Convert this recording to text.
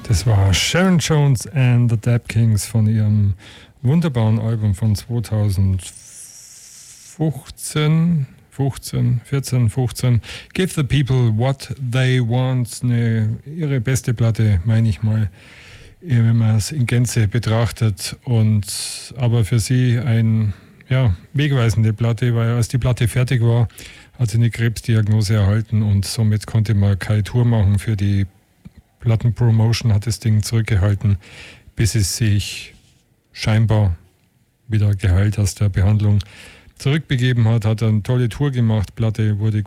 Das war Sharon Jones and the Dap Kings von ihrem wunderbaren Album von 2015. 15. Give the People What They Want. Ihre beste Platte, meine ich mal, wenn man es in Gänze betrachtet. Aber für sie eine wegweisende Platte, weil als die Platte fertig war, hat sie eine Krebsdiagnose erhalten und somit konnte man keine Tour machen. Für die Plattenpromotion hat das Ding zurückgehalten, bis es sich scheinbar wieder geheilt aus der Behandlung zurückbegeben hat eine tolle Tour gemacht. Platte wurde